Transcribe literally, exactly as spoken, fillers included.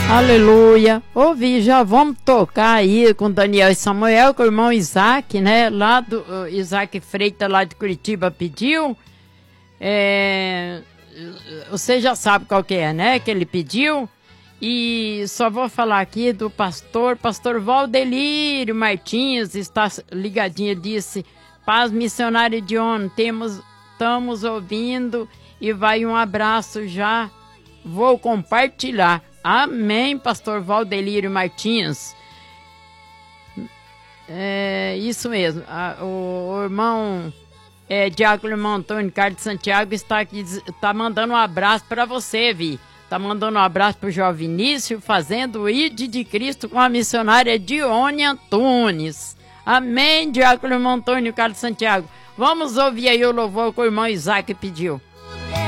Aleluia. Ouvi, já vamos tocar aí com Daniel e Samuel, com o irmão Isaac, né? Lá do uh, Isaac Freitas, lá de Curitiba, pediu. É, você já sabe qual que é, né? Que ele pediu. E só vou falar aqui do pastor, pastor Valdelírio Martins, está ligadinho, disse: paz missionária de ONU, temos, estamos ouvindo e vai um abraço já, vou compartilhar. Amém, pastor Valdelírio Martins. É isso mesmo. A, o, o irmão é, Diácono irmão Antônio Carlos de Santiago está aqui, está mandando um abraço para você, Vi. Está mandando um abraço para o João Vinícius, fazendo o I D de Cristo com a missionária Dione Antunes. Amém, Diácono irmão Antônio Carlos de Santiago. Vamos ouvir aí o louvor que o irmão Isaac pediu.